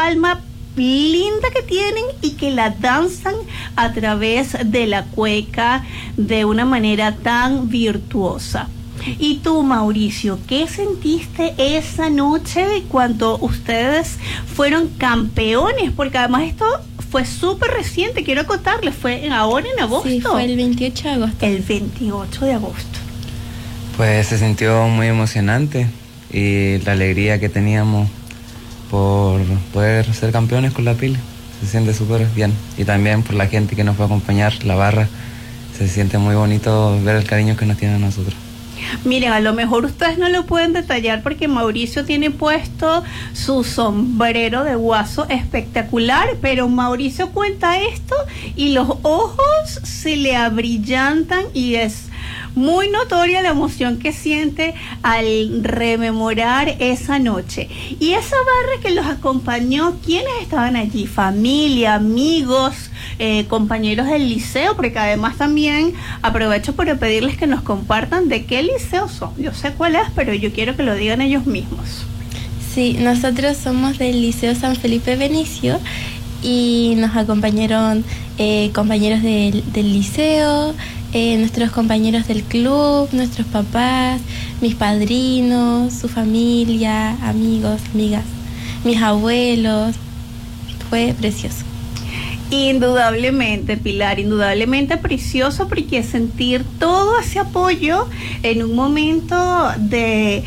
alma linda que tienen y que la danzan a través de la cueca de una manera tan virtuosa. Y tú, Mauricio, ¿qué sentiste esa noche cuando ustedes fueron campeones? Porque además esto fue súper reciente, quiero contarles, fue ahora en agosto. Sí, fue el 28 de agosto. El 28 de agosto. Pues se sintió muy emocionante y la alegría que teníamos por poder ser campeones con la Pili. Se siente súper bien. Y también por la gente que nos fue a acompañar, la barra. Se siente muy bonito ver el cariño que nos tienen a nosotros. Miren, a lo mejor ustedes no lo pueden detallar porque Mauricio tiene puesto su sombrero de guaso espectacular, pero Mauricio cuenta esto y los ojos se le abrillantan y es muy notoria la emoción que siente al rememorar esa noche. Y esa barra que los acompañó, ¿quiénes estaban allí? Familia, amigos, compañeros del liceo, porque además también aprovecho para pedirles que nos compartan de qué liceo son. Yo sé cuál es, pero yo quiero que lo digan ellos mismos. Sí, nosotros somos del Liceo San Felipe Benicio y nos acompañaron compañeros del liceo, nuestros compañeros del club, nuestros papás, mis padrinos, su familia, amigos, amigas, mis abuelos. Fue precioso. Indudablemente, Pilar, indudablemente precioso, porque sentir todo ese apoyo en un momento de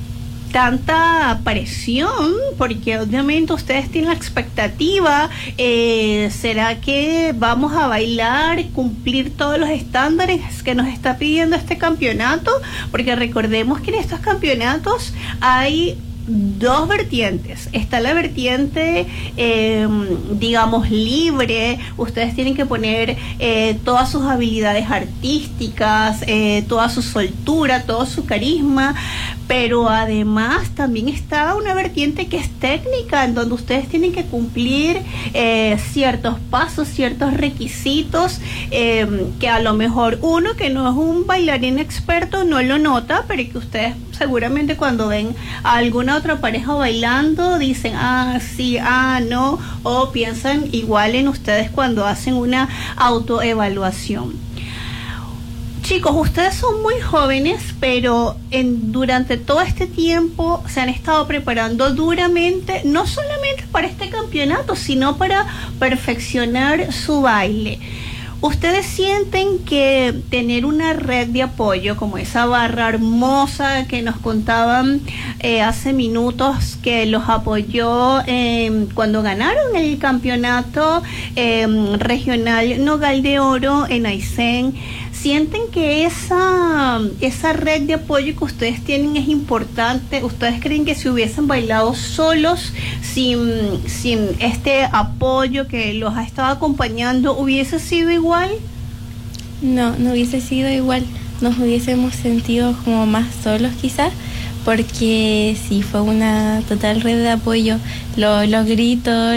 tanta presión, porque obviamente ustedes tienen la expectativa, ¿será que vamos a bailar, cumplir todos los estándares que nos está pidiendo este campeonato? Porque recordemos que en estos campeonatos hay dos vertientes. Está la vertiente, digamos, libre. Ustedes tienen que poner todas sus habilidades artísticas, toda su soltura, todo su carisma, pero además también está una vertiente que es técnica, en donde ustedes tienen que cumplir ciertos pasos, ciertos requisitos, que a lo mejor uno que no es un bailarín experto no lo nota, pero que ustedes seguramente cuando ven a alguna otra pareja bailando dicen, ah, sí, ah, no, o piensan igual en ustedes cuando hacen una autoevaluación. Chicos, ustedes son muy jóvenes, pero durante todo este tiempo se han estado preparando duramente, no solamente para este campeonato, sino para perfeccionar su baile. ¿Ustedes sienten que tener una red de apoyo como esa barra hermosa que nos contaban hace minutos, que los apoyó cuando ganaron el campeonato regional Nogal de Oro en Aysén, sienten que esa red de apoyo que ustedes tienen es importante? ¿Ustedes creen que si hubiesen bailado solos, sin este apoyo que los ha estado acompañando, hubiese sido igual? No, no hubiese sido igual. Nos hubiésemos sentido como más solos quizás, porque sí, fue una total red de apoyo. Los gritos,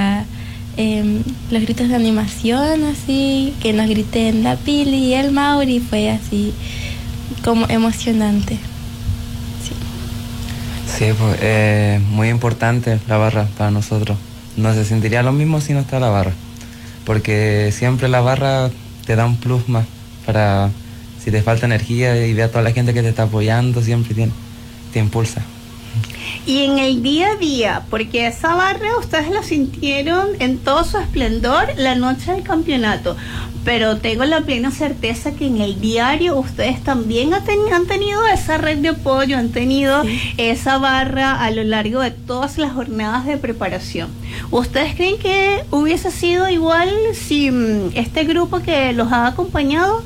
los gritos de animación, así, que nos griten la Pili y el Mauri, fue así como emocionante. Sí, pues muy importante la barra para nosotros. No se sentiría lo mismo si no está la barra, porque siempre la barra te da un plus más para si te falta energía y ve a toda la gente que te está apoyando, siempre te impulsa. Y en el día a día, porque esa barra ustedes la sintieron en todo su esplendor la noche del campeonato, pero tengo la plena certeza que en el diario ustedes también han tenido esa red de apoyo, han tenido esa barra a lo largo de todas las jornadas de preparación. ¿Ustedes creen que hubiese sido igual sin este grupo que los ha acompañado?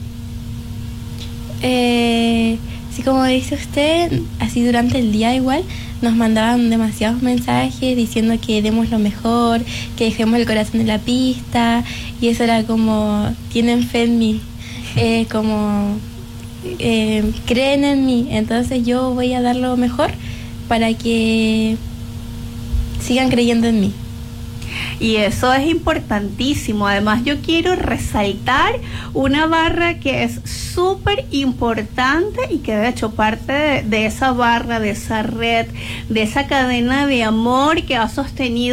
Sí, como dice usted, así durante el día igual nos mandaban demasiados mensajes diciendo que demos lo mejor, que dejemos el corazón en la pista, y eso era como, tienen fe en mí, como creen en mí, entonces yo voy a dar lo mejor para que sigan creyendo en mí. Y eso es importantísimo. Además, yo quiero resaltar una barra que es súper importante y que de hecho parte de esa barra, de esa red, de esa cadena de amor que ha sostenido